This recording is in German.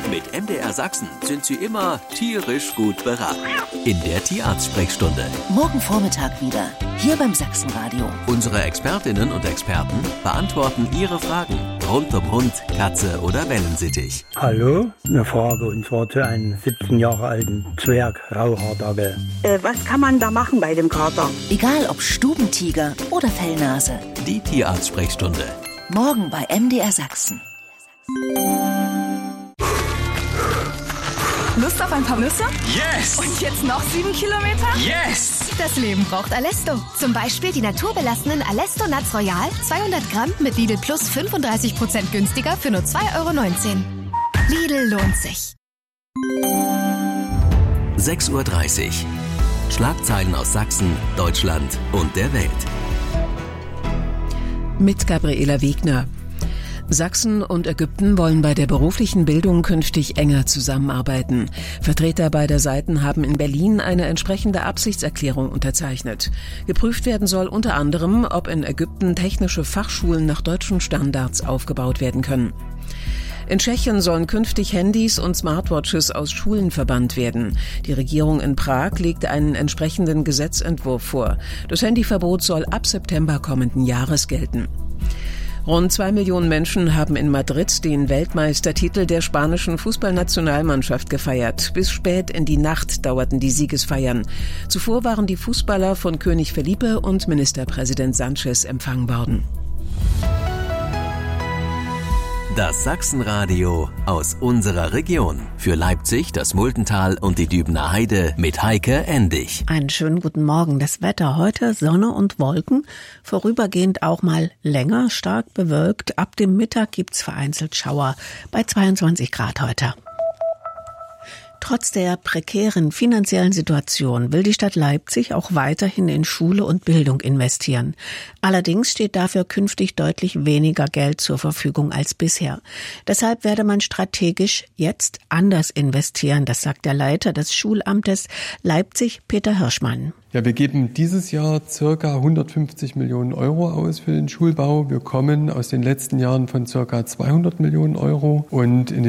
Mit MDR Sachsen sind Sie immer tierisch gut beraten. In der Tierarzt-Sprechstunde. Morgen Vormittag wieder, hier beim Sachsenradio. Unsere Expertinnen und Experten beantworten Ihre Fragen rund um Hund, Katze oder Wellensittich. Hallo, eine Frage und zwar zu einem 17 Jahre alten Zwerg-Rauhaardackel. Was kann man da machen bei dem Kater? Egal ob Stubentiger oder Fellnase. Die Tierarzt-Sprechstunde. Morgen bei MDR Sachsen. Lust auf ein paar Nüsse? Yes! Und jetzt noch 7 Kilometer? Yes! Das Leben braucht Alesto. Zum Beispiel die naturbelassenen Alesto Nuts Royal, 200 Gramm mit Lidl Plus 35% günstiger für nur 2,19 €. Lidl lohnt sich. 6:30 Uhr. Schlagzeilen aus Sachsen, Deutschland und der Welt. Mit Gabriela Wegner. Sachsen und Ägypten wollen bei der beruflichen Bildung künftig enger zusammenarbeiten. Vertreter beider Seiten haben in Berlin eine entsprechende Absichtserklärung unterzeichnet. Geprüft werden soll unter anderem, ob in Ägypten technische Fachschulen nach deutschen Standards aufgebaut werden können. In Tschechien sollen künftig Handys und Smartwatches aus Schulen verbannt werden. Die Regierung in Prag legt einen entsprechenden Gesetzentwurf vor. Das Handyverbot soll ab September kommenden Jahres gelten. Rund 2 Millionen Menschen haben in Madrid den Weltmeistertitel der spanischen Fußballnationalmannschaft gefeiert. Bis spät in die Nacht dauerten die Siegesfeiern. Zuvor waren die Fußballer von König Felipe und Ministerpräsident Sánchez empfangen worden. Das Sachsenradio aus unserer Region. Für Leipzig, das Multental und die Dübener Heide mit Heike Endig. Einen schönen guten Morgen. Das Wetter heute, Sonne und Wolken, vorübergehend auch mal länger, stark bewölkt. Ab dem Mittag gibt's vereinzelt Schauer bei 22 Grad heute. Trotz der prekären finanziellen Situation will die Stadt Leipzig auch weiterhin in Schule und Bildung investieren. Allerdings steht dafür künftig deutlich weniger Geld zur Verfügung als bisher. Deshalb werde man strategisch jetzt anders investieren, das sagt der Leiter des Schulamtes Leipzig, Peter Hirschmann. Ja, wir geben dieses Jahr ca. 150 Millionen Euro aus für den Schulbau. Wir kommen aus den letzten Jahren von ca. 200 Millionen Euro und in